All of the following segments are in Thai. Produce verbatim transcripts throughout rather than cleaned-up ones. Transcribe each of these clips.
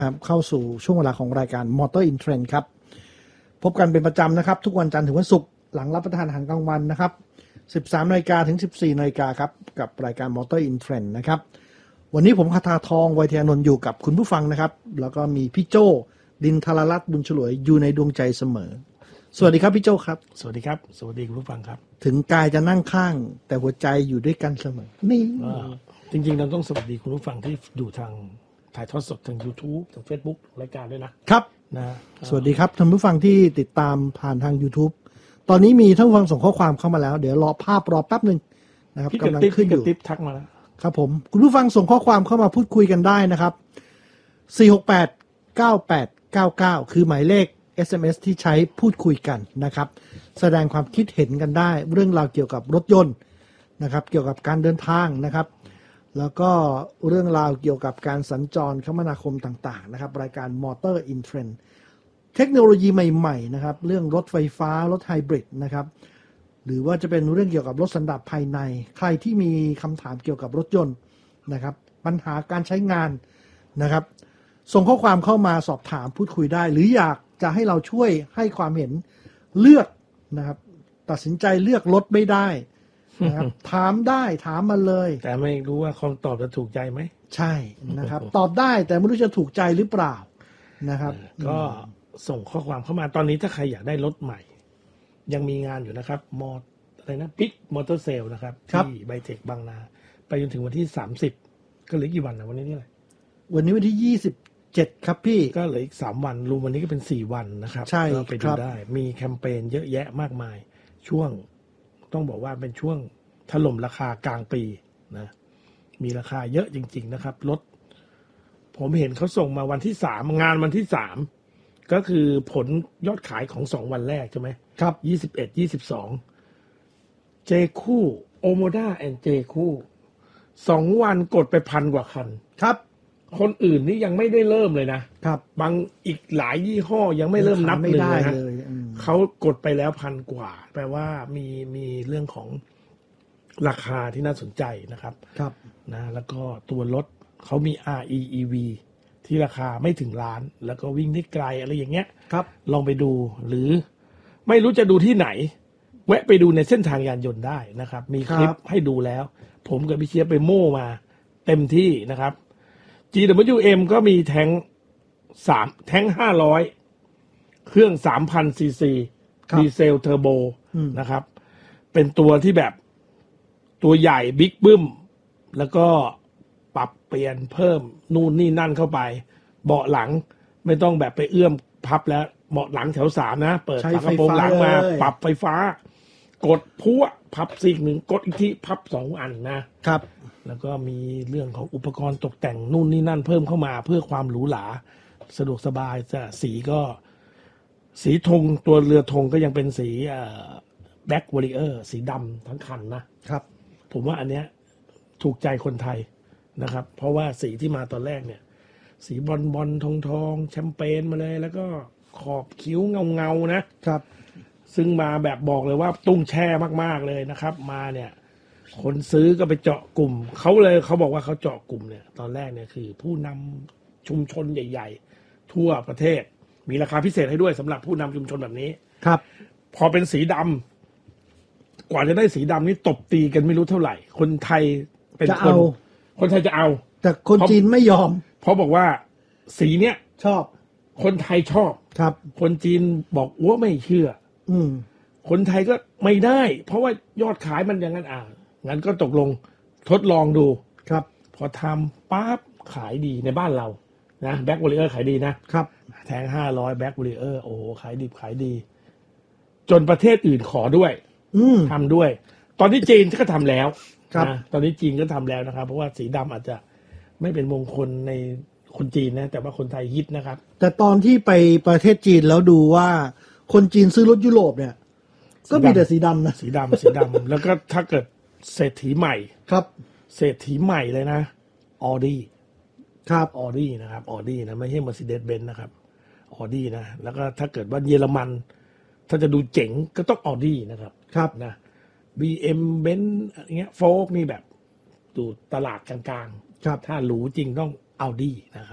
เข้าสู่ช่วงเวลาของรายการ Motor in Trend ครับพบกันเป็นประจำนะครับทุกวันจันทร์ถึงวันศุกร์หลังรับประทานอาหารกลางวันนะครับ สิบสามนาฬิกา ถึง สิบสี่นาฬิกาครับกับรายการ Motor in Trend นะครับวันนี้ผมคทาทองไวเทยานนท์อยู่กับคุณผู้ฟังนะครับแล้วก็มีพี่โจ้ดินทรรัตน์บุญฉลวยอยู่ในดวงใจเสมอสวัสดีครับพี่โจ้ครับสวัสดีครับสวัสดีคุณผู้ฟังครับถึงกายจะนั่งข้างแต่หัวใจอยู่ด้วยกันเสมอนี่จริงๆเราต้องสวัสดีคุณผู้ฟังที่ดูทางถ่ายทอดสดทาง YouTube ทาง Facebook รายการด้วยนะครับนะสวัสดีครับท่านผู้ฟังที่ติดตามผ่านทาง YouTube ตอนนี้มีท่านผู้ฟังส่งข้อความเข้ามาแล้วเดี๋ยวรอภาพรอแป๊บนึงนะครับกำลังขึ้นอยู่ติ๊บทักมาแล้วครับผมคุณผู้ฟังส่งข้อความเข้ามาพูดคุยกันได้นะครับสี่ หก แปด เก้า แปด เก้า เก้าคือหมายเลข เอส เอ็ม เอส ที่ใช้พูดคุยกันนะครับแสดงความคิดเห็นกันได้เรื่องราวเกี่ยวกับรถยนต์นะครับเกี่ยวกับการเดินทางนะครับแล้วก็เรื่องราวเกี่ยวกับการสัญจรคมนาคมต่างๆนะครับรายการ Motor in Trend เทคโนโลยีใหม่ๆนะครับเรื่องรถไฟฟ้ารถไฮบริดนะครับหรือว่าจะเป็นเรื่องเกี่ยวกับรถสันดาปภายในใครที่มีคำถามเกี่ยวกับรถยนต์นะครับปัญหาการใช้งานนะครับส่งข้อความเข้ามาสอบถามพูดคุยได้หรืออยากจะให้เราช่วยให้ความเห็นเลือกนะครับตัดสินใจเลือกรถไม่ได้นะครับ ถามได้ถามมาเลยแต่ไม่รู้ว่าคำตอบจะถูกใจไหมใช่นะครับตอบได้แต่ไม่รู้จะถูกใจหรือเปล่านะครับก็ส่งข้อความเข้ามาตอนนี้ถ้าใครอยากได้รถใหม่ยังมีงานอยู่นะครับมออะไรนะบิ๊กมอเตอร์เซลนะครับที่ไบเทคบางนาไปจนถึงวันที่สามสิบก็เหลือกี่วันนะวันนี้นี่อะไรวันนี้วันที่ยี่สิบเจ็ดครับพี่ก็เหลืออีกสามวันรวมวันนี้ก็เป็นสี่วันนะครับใช่ก็ไปดูได้มีแคมเปญเยอะแยะมากมายช่วงต้องบอกว่าเป็นช่วงถล่มราคากลางปีนะมีราคาเยอะจริงๆนะครับรถผมเห็นเขาส่งมาวันที่สามงานวันที่สามก็คือผลยอดขายของสองวันแรกใช่ไหมครับยี่สิบเอ็ด ยี่สิบสองเจคู่โอโมด้าแอนด์เจคู่สองวันกดไปพันกว่าคันครับคนอื่นนี่ยังไม่ได้เริ่มเลยนะครับบางอีกหลายยี่ห้อยังไม่เริ่มนับหนึ่งเลยนะเขากดไปแล้วพันกว่าแปลว่ามีมีเรื่องของราคาที่น่าสนใจนะครับครับนะแล้วก็ตัวรถเขามี อาร์ อี อี วี ที่ราคาไม่ถึงล้านแล้วก็วิ่งได้ไกลอะไรอย่างเงี้ยครับลองไปดูหรือไม่รู้จะดูที่ไหนแวะไปดูในเส้นทางยานยนต์ได้นะครับมีคลิปให้ดูแล้วผมกับพี่เชียบไปโม่มาเต็มที่นะครับ จี ดับเบิลยู เอ็ม ก็มีแทงสามแทงห้าร้อยเครื่อง สามพัน ซีซีดีเซลเทอร์โบนะครับเป็นตัวที่แบบตัวใหญ่บิ๊กบึ้มแล้วก็ปรับเปลี่ยนเพิ่มนู่นนี่นั่นเข้าไปเบาะหลังไม่ต้องแบบไปเอื้อมพับแล้วเบาะหลังแถวสามนะเปิดฝากระโปรงหลังมาปรับไฟฟ้ากดพัวพับซีกหนึ่งกดอีกทีพับสองอันนะครับแล้วก็มีเรื่องของอุปกรณ์ตกแต่งนู่นนี่นั่นเพิ่มเข้ามาเพื่อความหรูหราสะดวกสบายจะสีก็สีธงตัวเรือธงก็ยังเป็นสีแบล็กวอริเออร์สีดำทั้งคันนะครับผมว่าอันเนี้ยถูกใจคนไทยนะครับเพราะว่าสีที่มาตอนแรกเนี่ยสีบอลบอลทองทองแชมเปญมาเลยแล้วก็ขอบคิ้วเงาเงานะครับซึ่งมาแบบบอกเลยว่าตุ้งแช่มากๆเลยนะครับมาเนี่ยคนซื้อก็ไปเจาะกลุ่มเขาเลยเขาบอกว่าเขาเจาะกลุ่มเนี่ยตอนแรกเนี่ยคือผู้นำชุมชนใหญ่ๆทั่วประเทศมีราคาพิเศษให้ด้วยสำหรับผู้นำชุมชนแบบนี้ครับพอเป็นสีดำกว่าจะได้สีดำนี่ตบตีกันไม่รู้เท่าไหร่คนไทยเป็นคนคนไทยจะเอาแต่คนจีนไม่ยอมเพราะบอกว่าสีเนี้ยชอบคนไทยชอบครับคนจีนบอกว่าไม่เชื่ออืมคนไทยก็ไม่ได้เพราะว่ายอดขายมันอย่างนั้นอ่ะงั้นก็ตกลงทดลองดูครับพอทำปั๊บขายดีในบ้านเรานะแบ็ควอริเออร์ขายดีนะครับแทงห้าร้อยแบ็ควอริเออร์โอ้โหขายดีขายดีจนประเทศอื่นขอด้วยทำด้วยตอนนี้จีนก็ทำแล้วนะตอนนี้จีนก็ทำแล้วนะครับเพราะว่าสีดำอาจจะไม่เป็นมงคลในคนจีนนะแต่ว่าคนไทยฮิตนะครับแต่ตอนที่ไปประเทศจีนแล้วดูว่าคนจีนซื้อรถยุโรปเนี่ยก็มีแต่สีดำนะสีดำสีดำแล้วก็ถ้าเกิดเศรษฐีใหม่ครับเศรษฐีใหม่เลยนะออดี้ครับออดี้นะครับออดี้นะไม่ใช่ Mercedes-Benz นะครับออดี้นะแล้วก็ถ้าเกิดว่าเยอรมันถ้าจะดูเจ๋งก็ต้องออดี้นะครับครับนะ บี เอ็ม Benz อย่างเงี้ยโฟล์กนี่แบบดูตลาดกลางๆถ้าหรูจริงต้องออดี้นะครับ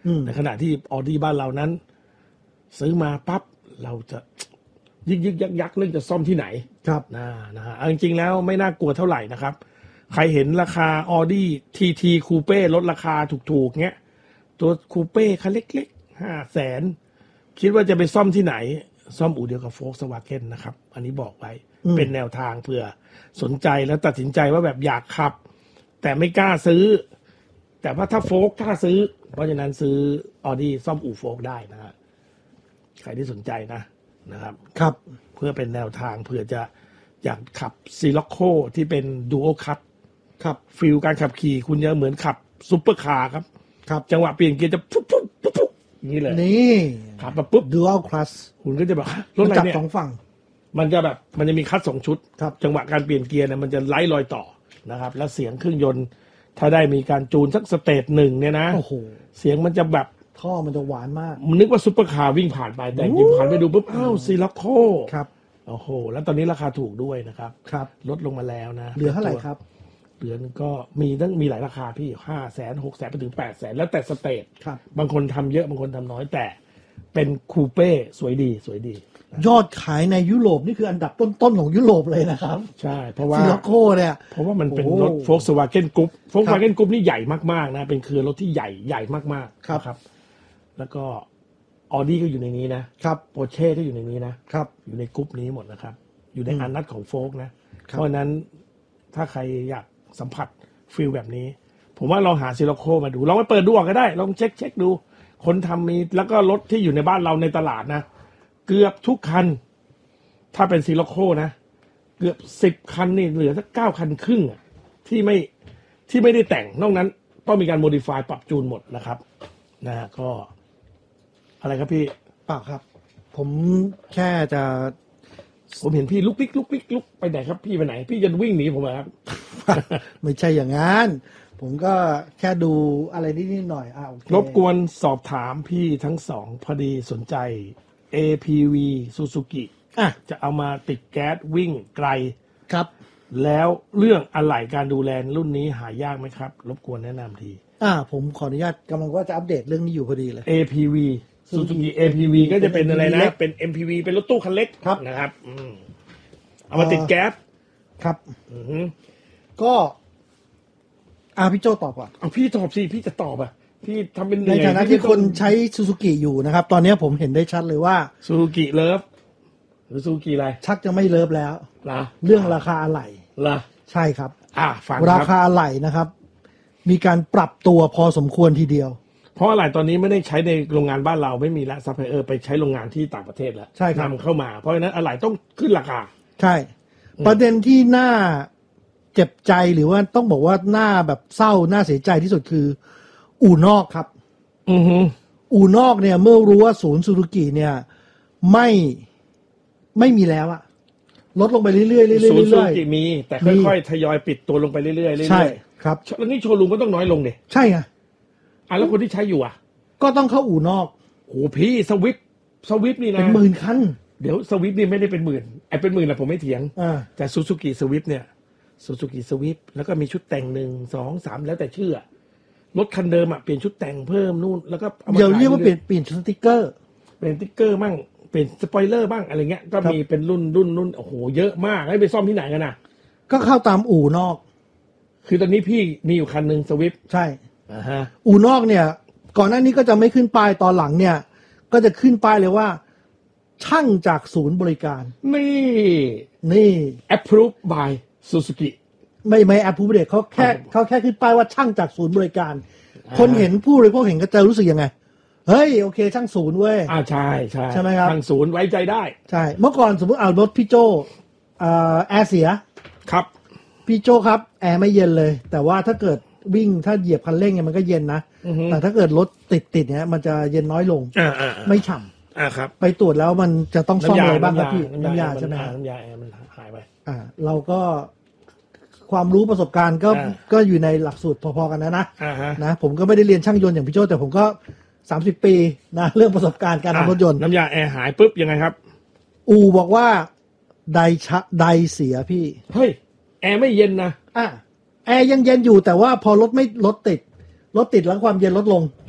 อืมในขณะที่ออดี้บ้านเรานั้น ซื้อมาปั๊บเราจะยึกยึกยักยักเรื่องจะซ่อมที่ไหนครับนะนะฮะเอาจริงๆแล้วไม่น่ากลัวเท่าไหร่นะครับ ใครเห็นราคาออดี้ทีทีคูเป้ลดราคาถูกๆเงี้ยตัวคูเป้คันเล็กๆห้าแสนคิดว่าจะไปซ่อมที่ไหน ซ่อมอู่เดียวกับโฟล์คสวาเกนนะครับ อันนี้บอกไว้อืมเป็นแนวทางเผื่อสนใจแล้วตัดสินใจว่าแบบอยากขับ แต่ไม่กล้าซื้อ แต่ว่าถ้าโฟล์คกล้าซื้อ เพราะฉะนั้นซื้อออดี้ซ่อมอู่โฟล์คได้นะฮะใครที่สนใจนะนะครับครับเพื่อเป็นแนวทางเผื่อจะอยากขับซีล็อกโคที่เป็นดูโอคัทครับฟิลการขับขี่คุณจะเหมือนขับซุปเปอร์คาร์ครับครับจังหวะเปลี่ยนเกียร์จะปุ๊บปุ๊บปุ๊บปุ๊บอย่างนี้เลยนี่ขับมาปุ๊บ Dual Class คุณก็จะแบบฮะรถอะไรจับเนี่ยสองฝั่งมันจะแบบมันจะมีคัดสองชุดครับจังหวะการเปลี่ยนเกียร์เนี่ยมันจะไล่รอยต่อนะครับ แล้วเสียงเครื่องยนต์ ถ้าได้มีการจูนสักสเตจหนึ่งเนี่ยนะโอ้โหเสียงมันจะแบบท่อมันจะหวานมากมันนึกว่าซุปเปอร์คาร์วิ่งผ่านไปแต่จริงๆผ่านไปดูปุ๊บอ้าวซีล็อกโคครับโอ้โหแล้วตอนนี้ราคาถูกด้วยนะครับครับลดลงมาแล้วนะเหลือเท่าไหร่ครับเหลือก็มีตั้งมีหลายราคาพี่ห้าแสนหกแสนไปถึงแปดแสนแล้วแต่สเตจครับบางคนทำเยอะบางคนทำน้อยแต่เป็นคูเป้สวยดีสวยดียอดขายในยุโรปนี่คืออันดับต้นๆของยุโรปเลยนะครับใช่ เพราะว่าซิลโคเนี่ยเพราะว่ามันเป็นโอ้รถ Volkswagen Group Volkswagen Group นี่ใหญ่มากๆนะเป็นเครือรถที่ใหญ่ใหญ่มากๆครับนะครับ แล้วก็ออดี้ก็อยู่ในนี้นะครับ โปรเช่ก็อยู่ในนี้นะครับ อยู่ในกรุ๊ปนี้หมดนะครับ อยู่ในอืมอันนัดของโฟกนะครับเพราะฉะนั้นถ้าใครอยากสัมผัสฟิลแบบนี้ ผมว่าลองหาซิลโคมาดูลองไปเปิดดูก่อนก็ได้ ลองเช็คเช็คดู คนทำมีแล้วก็รถที่อยู่ในบ้านเราในตลาดนะ เกือบทุกคัน ถ้าเป็นซิลโคนะ เกือบสิบคันนี่เหลือสักเก้าคันครึ่งอะที่ไม่ที่ไม่ได้แต่งนอกนั้นต้องมีการโมดิฟายปรับจูนหมดนะครับนะฮะก็ อะไรครับพี่เปล่าครับ ผมแค่จะผมเห็นพี่ลุกลิกลุกลิกลุกไปไหนครับพี่ไปไหน พี่จะวิ่งหนีผมเหรอครับไม่ใช่อย่างนั้น ผมก็แค่ดูอะไรนิดๆหน่อยอ่ะโอเครบกวนสอบถามพี่ทั้งสองพอดีสนใจ เอ พี วี Suzuki อ่ะจะเอามาติดแก๊สวิ่งไกลครับแล้วเรื่องอะไหล่การดูแลรุ่นนี้หายากไหมครับ รบกวนแนะนำทีอ่า ผมขออนุญาตกำลังว่าจะอัปเดตเรื่องนี้อยู่พอดีเลยเอ พี วี Suzuki เอ พี วี ก็จะเป็นอะไรนะ เป็น เอ็ม พี วี เป็นรถตู้คันเล็กครับนะครับอืมเอามาติดแก๊สครับอือหือก็อ่าพี่โจตอบก่อนเอาพี่ตอบสิพี่จะตอบอ่ะ พี่ทำเป็นเหในนื่อยฐานะที่คนใช้ซูซูกิอยู่นะครับ ตอนนี้ผมเห็นได้ชัดเลยว่าซูซูกิเลิฟหรือซูซูกิอะไรชักจะไม่เลิฟแล้วล่ะเรื่องราคาอะไหล่ล่ะใช่ครับอ่ะฟังราครับคาอะไหล่นะครับ มีการปรับตัวพอสมควรทีเดียวเพราะอะไรตอนนี้ไม่ได้ใช้ในโรงงานบ้านเราไม่มีแล้วซัพพลายเออร์ไปใช้โรงงานที่ต่างประเทศแล้วใช่ครับนำเข้ามา เพราะฉะนั้นอะไรต้องขึ้นราคาใช่ ประเด็นที่น่าเจ็บใจหรือว่าต้องบอกว่าน่าแบบเศร้าน่าเสียใจที่สุดคือ อู่นอกครับอือหืออู่นอกเนี่ย เมื่อรู้ว่าศูนย์ซูซูกิเนี่ย ไม่ไม่มีแล้วอะลดลงไปเรื่อยๆเรื่อยๆศูนย์ซูเรื่ซูอยกิมี แต่มีค่อยๆทยอยปิดตัวลงไปเรื่อยๆเรื่อยๆๆใช่ครับแล้วนี่โชว์รูมก็ต้องน้อยลงเดใช่ไงอ่ะแล้วคนที่ใช้อยู่อ่ะก็ต้องเข้าอู่นอกโอ้พี่สวิฟสวิฟนี่นะเป็นหมื่นคันเดี๋ยวสวิฟนี่ไม่ได้เป็นหมื่นไอ้เป็นหมื่นนะผมไม่เถียงอ่าแต่ซูซูกิสวิฟเนี่ยซูซูกิสวิฟแล้วก็มีชุดแต่งหนึ่งสองสามแล้วแต่ชื่ออะรถคันเดิมอ่ะเปลี่ยนชุดแต่งเพิ่มนู่นแล้วก็อมเดี๋ยวเรียกว่าขเปลี่ยนเปลี่ยนสติกเกอร์เปลี่ยนสติ๊กเกอร์บ้างเปลี่ยนสปอยเลอร์บ้างอะไรเงี้ยก็ครับมีเป็นรุ่นรุ่นรุ่นโอ้โหเยอะมากให้ไปซ่อมที่ไหนกันนะก็เข้าตามอู่นอกคือตอนนี้พี่มีอยู่คันหนึ่งสวิฟใช่อ่าฮะอู่นอกเนี่ย ก่อนหน้านี้ก็จะไม่ขึ้นป้ายตอนหลังเนี่ย ก็จะขึ้นป้ายเลยว่า ช่างจากศูนย์บริการนี่นี่ approved by Suzuki ไม่ไม่แอปพูดเด็กเขาแค่ครับผมเขาแค่ขึ้นป้ายว่าช่างจากศูนย์บริการอ่าคนเห็นผู้บริโภคเห็นก็จะรู้สึกยังไง เฮ้ยโอเค ช่างศูนย์เว้ยอ่าใช่ใช่ใช่ไหมครับทางศูนย์ไว้ใจได้ใช่ เมื่อก่อนสมมติเอารถพี่โจเอ่อแอร์เสียครับพี่โจครับแอร์ไม่เย็นเลย แต่ว่าถ้าเกิดวิ่งถ้าเหยียบคันเร่งเนี่ยมันก็เย็นนะอือฮึแต่ถ้าเกิดรถติดติดๆเนี่ยมันจะเย็นน้อยลงอ่าอ่าอ่าไม่ฉ่อ่าครับำไปตรวจแล้วมันจะต้องซ่อมอะไรบ้างครับพี่น้ำน้ำยายาใช่ไหมน้ำฮะน้ำยาแอร์มันหายไปอ่า เราก็ความรู้ประสบการณ์ก็อ่าก็อยู่ในหลักสูตรพอๆกันนะนะอ่าฮะนะผมก็ไม่ได้เรียนช่างยนต์อย่างพี่โจแต่ผมก็สามสิบปีนะเรื่องประสบการณ์การทำรถยนต์น้ำยาแอร์หายปุ๊บยังไงครับอูบอกว่าไดชะไดเสียพี่เฮ้ย แอร์ไม่เย็นนะอ่ะแอร์ยังเย็นอยู่แต่ว่าพอรถไม่รถติดรถติดแล้วความเย็นลดลงอ่าอ่าอ่า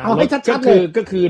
เอาให้ชัดๆก็คือเลยก็คือ